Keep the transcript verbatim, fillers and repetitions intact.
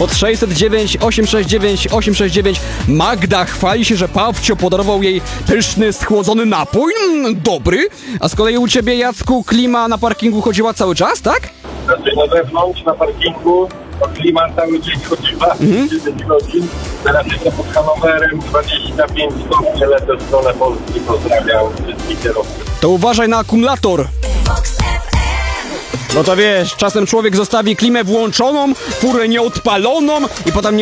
od sześćset dziewięć osiemset sześćdziesiąt dziewięć osiemset sześćdziesiąt dziewięć. Magda chwali się, że Pawcio podarował jej pyszny, schłodzony napój. Mm, dobry. A z kolei u ciebie, Jacku, klima na parkingu chodziła cały czas, tak? Znaczy na zewnątrz, na parkingu, to klima cały dzień chodziła, Mhm. dziewięć godzin. Teraz jestem pod Hanowerem, dwadzieścia pięć stopni, lecę w stronę Polski, pozdrawiam wszystkich kierowców. To uważaj na akumulator. No to wiesz, czasem człowiek zostawi klimę włączoną, furę nieodpaloną i potem nie